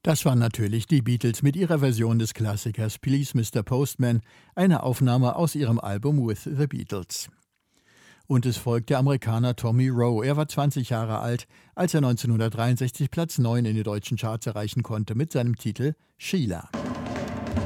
Das waren natürlich die Beatles mit ihrer Version des Klassikers Please Mr. Postman, eine Aufnahme aus ihrem Album With the Beatles. Und es folgt der Amerikaner Tommy Roe. Er war 20 Jahre alt, als er 1963 Platz 9 in den deutschen Charts erreichen konnte mit seinem Titel Sheila.